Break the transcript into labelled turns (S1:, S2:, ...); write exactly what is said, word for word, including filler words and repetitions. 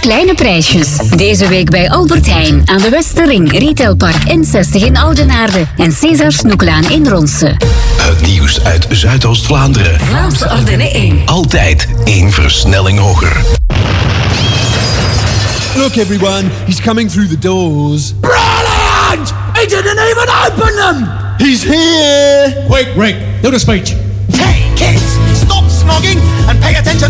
S1: kleine prijsjes. Deze week bij Albert Heijn aan de Westerring, Retailpark N zestig in Oudenaarde en César Snoeklaan in Ronse.
S2: Het nieuws uit Zuidoost-Vlaanderen.
S1: Vlaamse Ardennen één.
S2: Altijd één versnelling hoger.
S3: Look everyone, he's coming through the doors.
S4: Brilliant! He didn't even open them!
S3: He's here!
S5: Quick, Rick, do the speech.
S4: Hey kids, stop snogging and pay attention